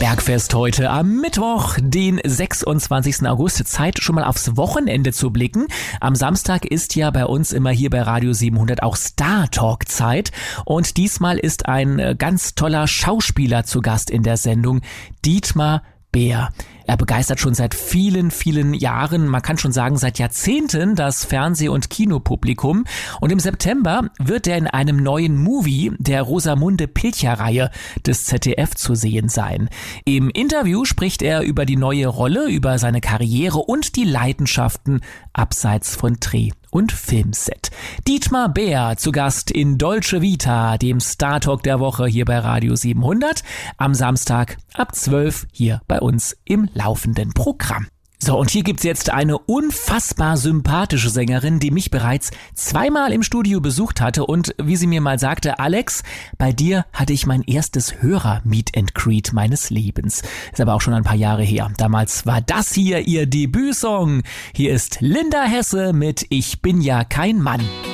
Bergfest heute am Mittwoch, den 26. August. Zeit, schon mal aufs Wochenende zu blicken. Am Samstag ist ja bei uns immer hier bei Radio 700 auch Star Talk Zeit. Und diesmal ist ein ganz toller Schauspieler zu Gast in der Sendung, Dietmar Bär. Er begeistert schon seit vielen, vielen Jahren, man kann schon sagen seit Jahrzehnten, das Fernseh- und Kinopublikum. Und im September wird er in einem neuen Movie der Rosamunde Pilcher-Reihe des ZDF zu sehen sein. Im Interview spricht er über die neue Rolle, über seine Karriere und die Leidenschaften abseits von Dreh- und Filmset. Dietmar Bär zu Gast in Dolce Vita, dem Star Talk der Woche hier bei Radio 700, am Samstag ab 12 hier bei uns im laufenden Programm. So, und hier gibt's jetzt eine unfassbar sympathische Sängerin, die mich bereits zweimal im Studio besucht hatte und wie sie mir mal sagte, Alex, bei dir hatte ich mein erstes Hörer-Meet and Greet meines Lebens. Ist aber auch schon ein paar Jahre her. Damals war das hier ihr Debütsong. Hier ist Linda Hesse mit Ich bin ja kein Mann.